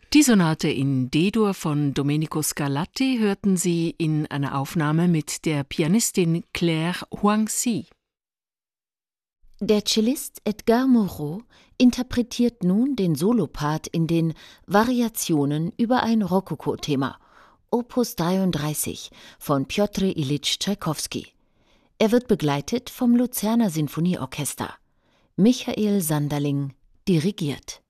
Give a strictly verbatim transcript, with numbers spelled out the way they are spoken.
Die Sonate in D-Dur von Domenico Scarlatti hörten Sie in einer Aufnahme mit der Pianistin Claire Hoang-Sy. Der Cellist Edgar Moreau interpretiert nun den Solopart in den Variationen über ein Rokoko-Thema, Opus dreiunddreißig von Pjotr Ilyitsch Tschaikowski. Er wird begleitet vom Luzerner Sinfonieorchester. Michael Sanderling dirigiert.